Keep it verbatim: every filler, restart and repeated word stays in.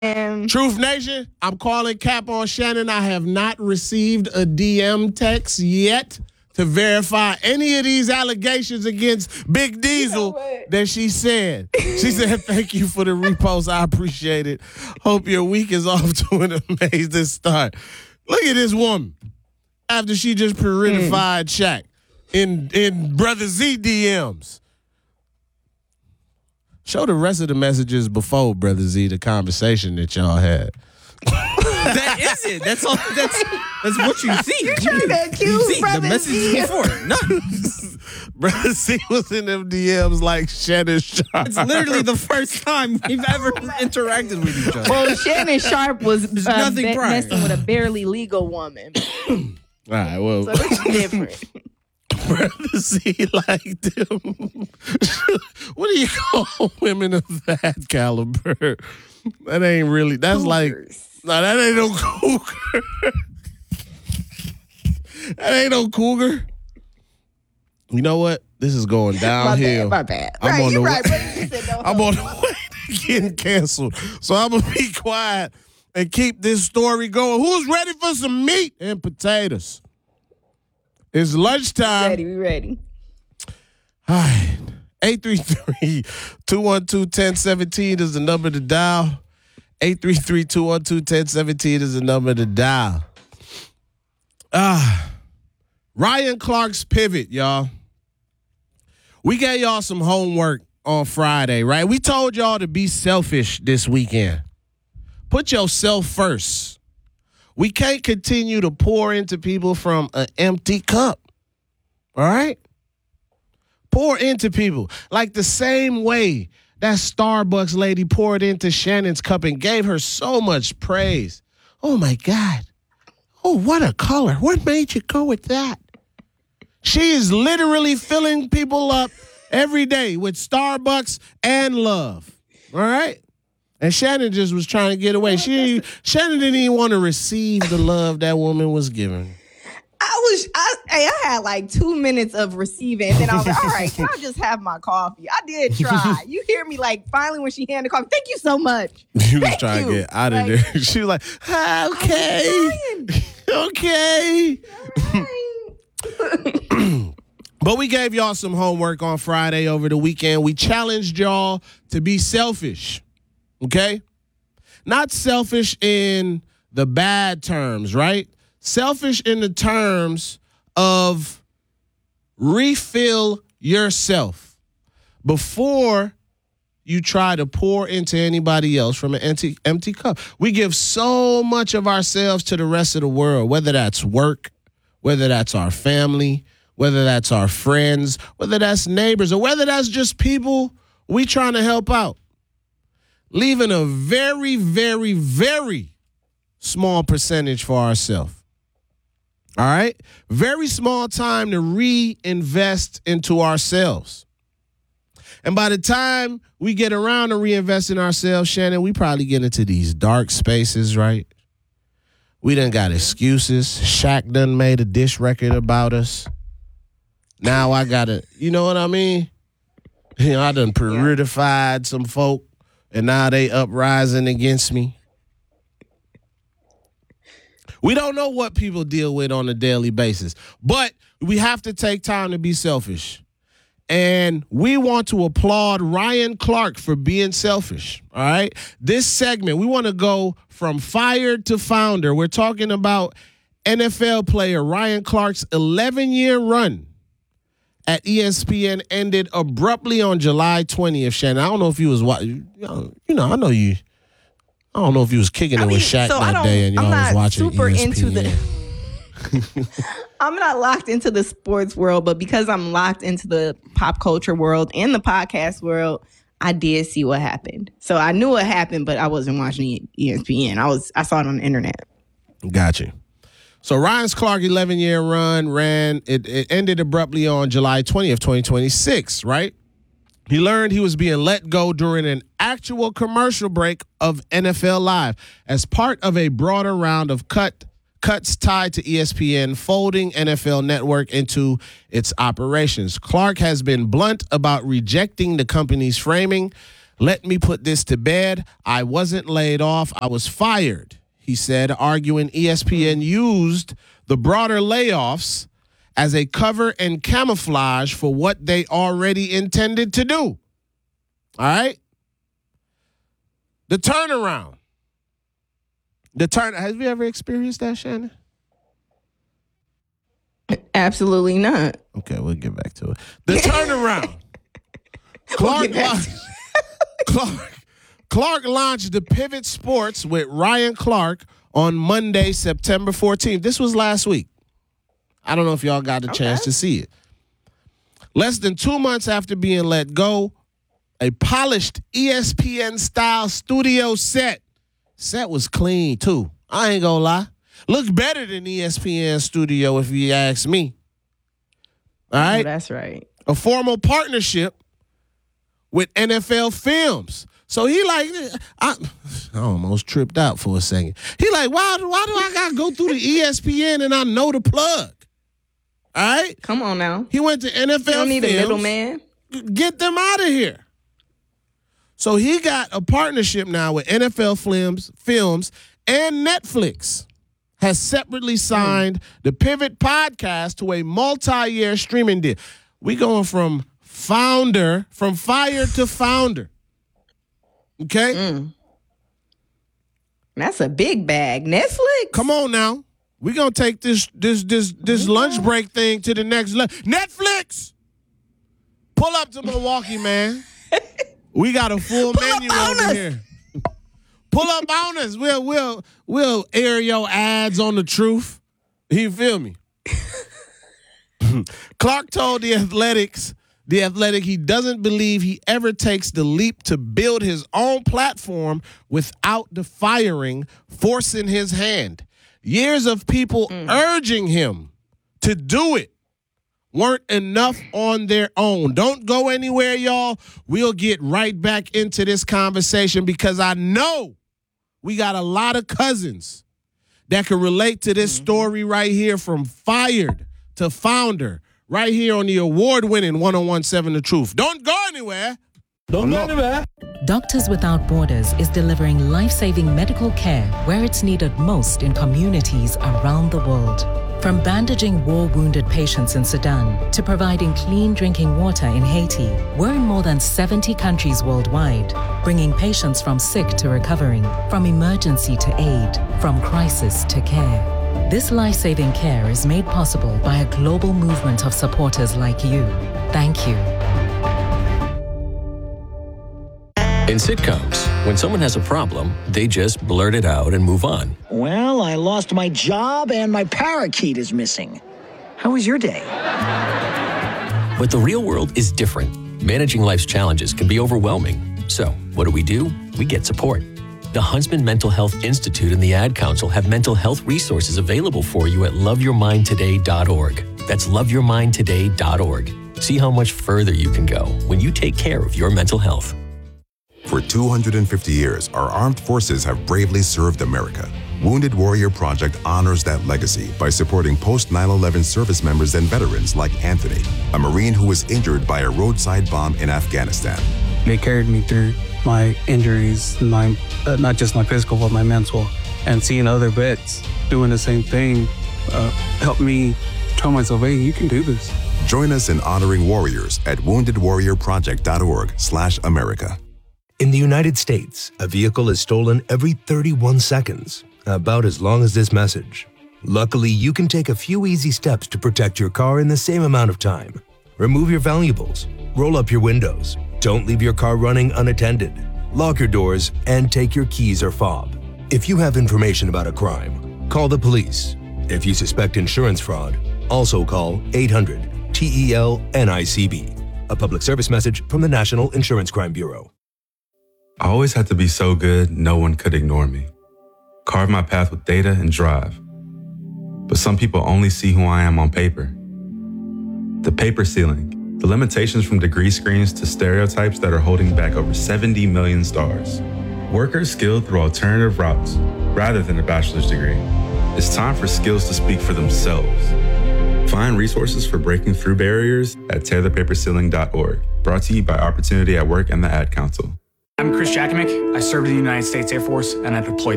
And Truth Nation, I'm calling Cap on Shannon. I have not received a D M text yet to verify any of these allegations against Big Diesel You know what? that she said. She said, thank you for the repost. I appreciate it. Hope your week is off to an amazing start. Look at this woman after she just periodified Shaq in, in Brother Z D Ms. Show the rest of the messages before, Brother Z, the conversation that y'all had. That is it. That's all. That's that's what you see. You're trying to accuse you see Brother the messages Z. before. No, Brother Z was in them D Ms like Shannon Sharp. it's literally the first time we've ever interacted with each other. Well, Shannon Sharp was uh, nothing be- prior. messing with a barely legal woman. All right, well, So it's different. Brother Z like them. What do you call women of that caliber? That ain't really, that's like, no, that ain't no cougar. That ain't no cougar. You know what? This is going downhill. My bad. I'm right, on you're the right. way. But you said no I'm homo. on the way to getting canceled. So I'm going to be quiet and keep this story going. Who's ready for some meat and potatoes? It's lunchtime. Ready, we ready. All right. eight three three, two one two, one zero one seven is the number to dial. eight three three, two one two, one zero one seven is the number to dial. Ah, Ryan Clark's pivot, y'all. We gave y'all some homework on Friday, right? We told y'all to be selfish this weekend. Put yourself first. We can't continue to pour into people from an empty cup. All right? Pour into people. Like the same way that Starbucks lady poured into Shannon's cup and gave her so much praise. Oh, my God. Oh, what a color. What made you go with that? She is literally filling people up every day with Starbucks and love. All right? And Shannon just was trying to get away. She Shannon didn't even want to receive the love that woman was giving. I was, I, hey, I had like two minutes of receiving, and then I was like, all right, can I just have my coffee? I did try. You hear me, like, finally when she handed the coffee, thank you so much. She was Thank trying to you. get out of Like, there. She was like, ah, okay, okay. Right. But we gave y'all some homework on Friday over the weekend. We challenged y'all to be selfish, okay? Not selfish in the bad terms, right? Selfish in the terms of refill yourself before you try to pour into anybody else from an empty, empty cup. We give so much of ourselves to the rest of the world, whether that's work, whether that's our family, whether that's our friends, whether that's neighbors, or whether that's just people we trying to help out. Leaving a very, very, very small percentage for ourselves. All right? Very small time to reinvest into ourselves. And by the time we get around to reinvest in ourselves, Shannon, we probably get into these dark spaces, right? We done got excuses. Shaq done made a diss record about us. Now I gotta, you know what I mean? You know, I done periodified some folk, and now they uprising against me. We don't know what people deal with on a daily basis, but we have to take time to be selfish. And we want to applaud Ryan Clark for being selfish, all right? This segment, we want to go from fired to founder. We're talking about N F L player Ryan Clark's eleven-year run at E S P N ended abruptly on July twentieth, Shannon. I don't know if you was watching. You know, you know, I know you. I don't know if you was kicking it I mean, with Shaq so I that don't- day and y'all I'm was not watching super E S P N. into the. I'm not locked into the sports world, but because I'm locked into the pop culture world and the podcast world, I did see what happened. So I knew what happened, but I wasn't watching E S P N. I was. I saw it on the internet. Got you. So Ryan's Clark eleven-year run ran. It, it ended abruptly on July twentieth, twenty twenty-six, right? He learned he was being let go during an actual commercial break of N F L Live as part of a broader round of cut cuts tied to E S P N folding N F L Network into its operations. Clark has been blunt about rejecting the company's framing, Let me put this to bed. I wasn't laid off. I was fired, he said, arguing E S P N used the broader layoffs as a cover and camouflage for what they already intended to do. All right? The turnaround. The turn. Have you ever experienced that, Shannon? Absolutely not. Okay, we'll get back to it. The turnaround. Clark, We'll la- Clark, Clark launched the Pivot Sports with Ryan Clark on Monday, September fourteenth. This was last week. I don't know if y'all got a Okay. chance to see it. Less than two months after being let go, a polished E S P N-style studio set. Set was clean, too. I ain't gonna lie. Looks better than E S P N studio, if you ask me. All right? Oh, that's right. A formal partnership with N F L Films. So he like, I, I almost tripped out for a second. He like, why, why do I gotta go through the E S P N and I know the plug? All right? Come on now. He went to N F L You don't need Films. a middleman. Get them out of here. So he got a partnership now with N F L Films, Films and Netflix has separately signed mm. the Pivot podcast to a multi-year streaming deal. We going from founder, from fire to founder. Okay? Mm. That's a big bag. Netflix? Come on now. We gonna take this this this this yeah. lunch break thing to the next level. Netflix! Pull up to Milwaukee, man. We got a full Pull menu up over us. here. Pull up on us. We'll we'll we'll air your ads on the truth. You feel me? Clark told the Athletics, the Athletic, he doesn't believe he ever takes the leap to build his own platform without the firing forcing his hand. Years of people mm. urging him to do it weren't enough on their own. Don't go anywhere, y'all. We'll get right back into this conversation because I know we got a lot of cousins that can relate to this mm-hmm. story right here, from fired to founder, right here on the award-winning one oh one point seven The Truth. Don't go anywhere. Don't go anywhere. Doctors Without Borders is delivering life-saving medical care where it's needed most in communities around the world. From bandaging war-wounded patients in Sudan to providing clean drinking water in Haiti, we're in more than seventy countries worldwide, bringing patients from sick to recovering, from emergency to aid, from crisis to care. This life-saving care is made possible by a global movement of supporters like you. Thank you. In sitcoms, when someone has a problem, they just blurt it out and move on. Well, I lost my job and my parakeet is missing. How was your day? But the real world is different. Managing life's challenges can be overwhelming. So, what do we do? We get support. The Huntsman Mental Health Institute and the Ad Council have mental health resources available for you at love your mind today dot org. That's love your mind today dot org. See how much further you can go when you take care of your mental health. For two hundred fifty years, our armed forces have bravely served America. Wounded Warrior Project honors that legacy by supporting post nine eleven service members and veterans like Anthony, a Marine who was injured by a roadside bomb in Afghanistan. They carried me through my injuries, my uh, not just my physical, but my mental. And seeing other vets doing the same thing uh, helped me tell myself, hey, you can do this. Join us in honoring warriors at wounded warrior project dot org slash America. In the United States, a vehicle is stolen every thirty-one seconds, about as long as this message. Luckily, you can take a few easy steps to protect your car in the same amount of time. Remove your valuables, roll up your windows, don't leave your car running unattended, lock your doors, and take your keys or fob. If you have information about a crime, call the police. If you suspect insurance fraud, also call eight hundred T E L N I C B. A public service message from the National Insurance Crime Bureau. I always had to be so good, no one could ignore me. Carve my path with data and drive. But some people only see who I am on paper. The paper ceiling, the limitations from degree screens to stereotypes that are holding back over seventy million stars. Workers skilled through alternative routes, rather than a bachelor's degree. It's time for skills to speak for themselves. Find resources for breaking through barriers at tear the paper ceiling dot org. Brought to you by Opportunity at Work and the Ad Council. I'm Chris Jakimick. I served in the United States Air Force and I deployed